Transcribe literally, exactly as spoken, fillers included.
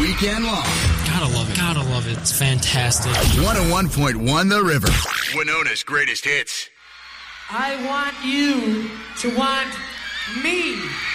weekend long. Gotta love it. Gotta love it. It's fantastic. one oh one point one The River. Winona's greatest hits. I want you to want me.